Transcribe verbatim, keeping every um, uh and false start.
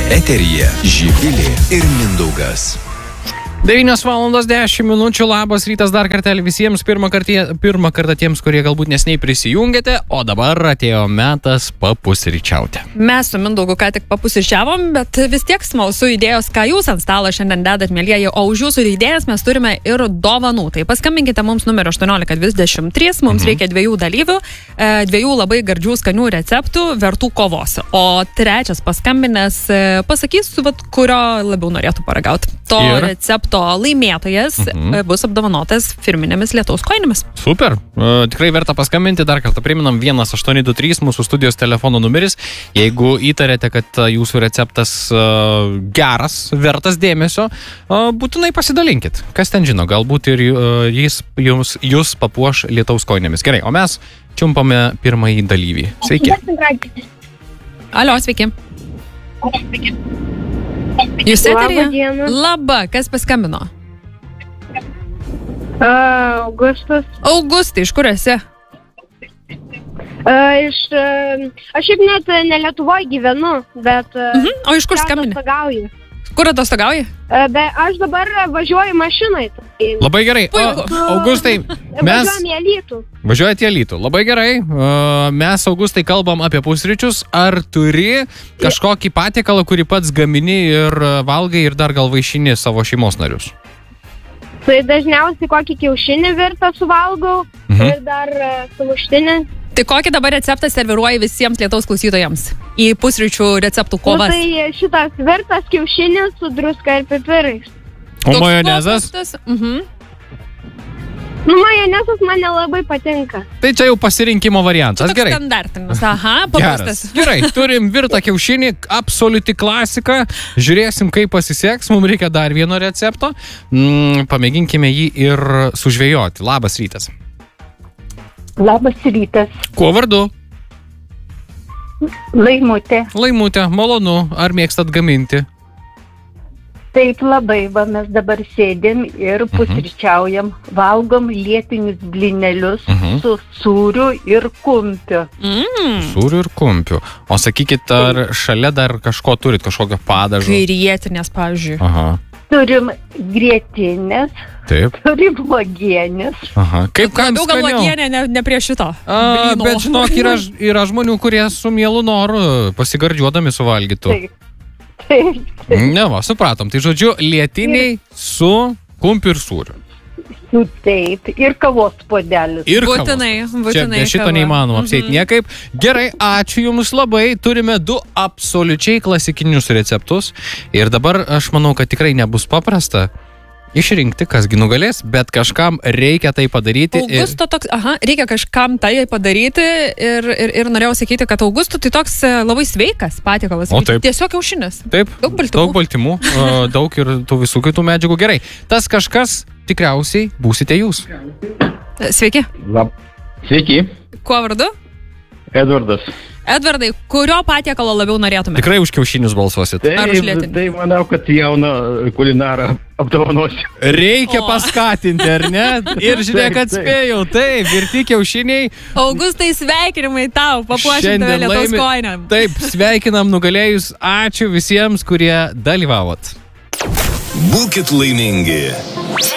Eteryje Živilė ir Mindaugas. devynios valandos dešimt minučių, labas rytas dar kartelį visiems, pirmą kartą, pirmą kartą tiems, kurie galbūt neseniai prisijungėte, o dabar atėjo metas papusryčiauti. Mes su Mindaugu ką tik papusryčiavom, bet vis tiek smalsu idėjos, ką jūs ant stalo šiandien dedat, mielieji, o už jūsų idėjas mes turime ir dovanų. Tai paskambinkite mums numeriu aštuoniolika dvidešimt trys, mums mhm. reikia dviejų dalyvių, dviejų labai gardžių skanių receptų, vertų kovos. O trečias paskambinęs pasakys, vat, kurio labiau norėtų paragauti. To ir recepto laimėtojas mhm. bus apdovanotas firminėmis Lietaus kojinėmis. Super, uh, tikrai verta paskambinti, dar kartą priminam vienas aštuoni du trys mūsų studijos telefono numeris. Jeigu įtarėte, kad uh, jūsų receptas uh, geras, vertas dėmesio, uh, būtinai pasidalinkit. Kas ten žino, galbūt ir uh, jis jums, jūs papuoš Lietaus kojinėmis. Gerai, o mes čiumpame pirmąjį dalyvį. Sveiki. Alio, sveiki. Sveiki. Jūs eterija? Labą, kas paskambino? Uh, Augustas. Augustai, iš kur esi? Uh, iš, uh, aš šiaip net ne Lietuvoje gyvenu, bet... Uh, mhm. O iš kur skambini? Atostogauju. Kur atostogauji? Uh, bet aš dabar važiuoju mašinai. Tai... Labai gerai. O, Augustai, mes... Važiuojam į Alytų. Važiuojate į Alytų. Labai gerai. Mes, Augustai, kalbam apie pusryčius. Ar turi kažkokį patiekalą, kurį pats gamini ir valgai ir dar gal vaišini savo šeimos narius? Tai dažniausiai kokį kiaušinį virtą suvalgau mhm. ir dar sumuštinį. Tai kokį dabar receptą serviruoji visiems Lietaus klausytojams į pusryčių receptų kovas? Nu, tai šitas virtas kiaušinis su druska ir pipirais. O majonezas? Mhm. Nu, majonezas man nelabai patinka. Tai čia jau pasirinkimo variantas. Toks gerai. Standartinis. Aha, paprastas. Gerai, turim virtą kiaušinį, absoliuti klasika. Žiūrėsim, kaip pasiseks. Mums reikia dar vieno recepto. Mm, pamėginkime jį ir sužvejoti. Labas rytas. Labas rytas. Kuo vardu? Laimutė. Laimutė, malonu. Ar mėgstat gaminti? Taip, labai, va, mes dabar sėdėm ir pusryčiaujam, uh-huh. valgom lietinius blinelius uh-huh. su sūriu ir kumpiu. Mm. Sūriu ir kumpiu. O sakykit, ar Taip. šalia dar kažko turit, kažkokio padažo? Grietinės, pavyzdžiui. Aha. Turim grietinės, Taip. turim uogienės. Aha. Kaip kam skaniau? Gal uogienė ne, ne prie šito. A, bet žinok, yra, yra žmonių, kurie su mielu noru pasigardžiuodami suvalgytų. Taip. Taip, taip. Ne, va, supratom. Tai žodžiu, lietiniai ir... su kumpiu ir sūriu. Su taip, ir kavos puodelis. Ir būtinai, kavos. būtinai. Čia be šito kava. Neįmanoma apsėti mhm. niekaip. Gerai, ačiū Jums labai. Turime du absoliučiai klasikinius receptus. Ir dabar aš manau, kad tikrai nebus paprasta išrinkti, kasgi nugalės, bet kažkam reikia tai padaryti. Augusto ir... toks, aha, reikia kažkam tai padaryti ir, ir, ir norėjau sakyti, kad Augusto tai toks labai sveikas patiekalas. O taip. Tiesiog kiaušinis. Taip, daug baltymų. Daug baltymų, daug ir tų visų kitų medžiagų. Gerai, tas kažkas tikriausiai būsite jūs. Sveiki. Lab. Sveiki. Kuo vardu? Edvardas. Edvardai, kurio patiekalo labiau norėtumėte? Tikrai už kiaušinius balsuosit. Tai, Ar už lėtinį? Tai manau, kad jauną kulinarą apdovanosiu. Reikia o. paskatinti, ar ne? Ir žiūrėk, kad spėjau. Taip, virti kiaušiniai. Augustai, sveikinimai tau, papuošim tave Lietaus kojinėm. Taip, sveikinam nugalėjus. Ačiū visiems, kurie dalyvavot. Būkit laimingi.